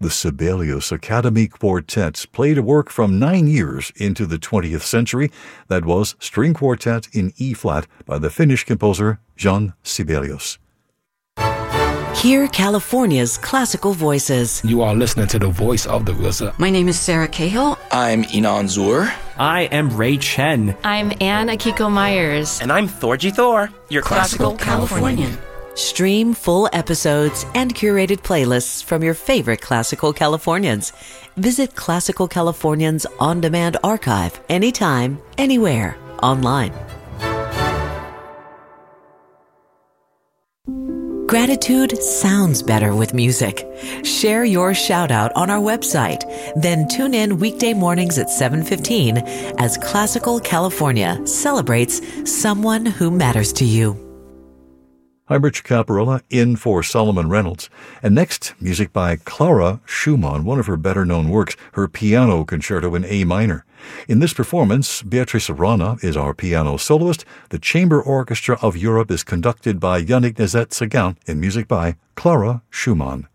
The Sibelius Academy Quartet played a work from 9 years into the 20th century that was String Quartet in E-flat by the Finnish composer Jean Sibelius. Hear California's classical voices. You are listening to the voice of the RZA. My name is Sarah Cahill. I'm Inan Zur. I am Ray Chen. I'm Anne Akiko Myers. And I'm Thorgy Thor, your classical Californian. Stream full episodes and curated playlists from your favorite Classical Californians. Visit Classical Californians on-demand archive anytime, anywhere, online. Gratitude sounds better with music. Share your shout out on our website. Then tune in weekday mornings at 7:15 as Classical California celebrates someone who matters to you. I'm Rich Caparella, in for Solomon Reynolds. And next, music by Clara Schumann, one of her better-known works, her Piano Concerto in A minor. In this performance, Beatrice Rana is our piano soloist. The Chamber Orchestra of Europe is conducted by Yannick Nézet-Séguin, in music by Clara Schumann.